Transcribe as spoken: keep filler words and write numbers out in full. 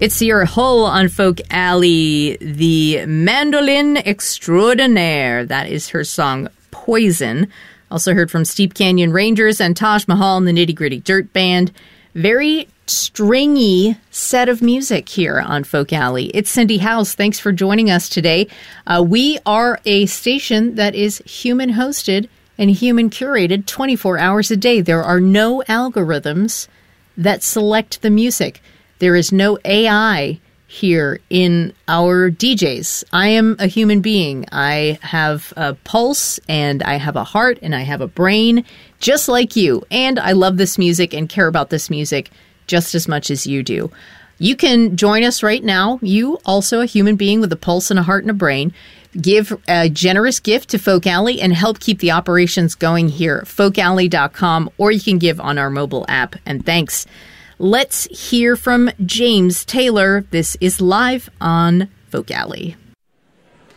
It's Sierra Hull on Folk Alley, the mandolin extraordinaire. That is her song, Poison. Also heard from Steep Canyon Rangers and Taj Mahal and the Nitty Gritty Dirt Band. Very stringy set of music here on Folk Alley. It's Cindy House. Thanks for joining us today. Uh, we are a station that is human-hosted and human-curated twenty-four hours a day. There are no algorithms that select the music. There is no A I here in our D Js. I am a human being. I have a pulse, and I have a heart, and I have a brain, just like you. And I love this music and care about this music just as much as you do. You can join us right now. You, also a human being with a pulse and a heart and a brain. Give a generous gift to Folk Alley and help keep the operations going here at folk alley dot com, or you can give on our mobile app. And thanks. Let's hear from James Taylor. This is live on Folk Alley.